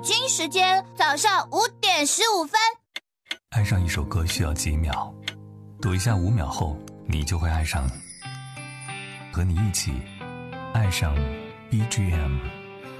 京时间早上5:15。 爱上一首歌需要几秒，读一下5秒后，你就会爱上。和你一起爱上 BGM。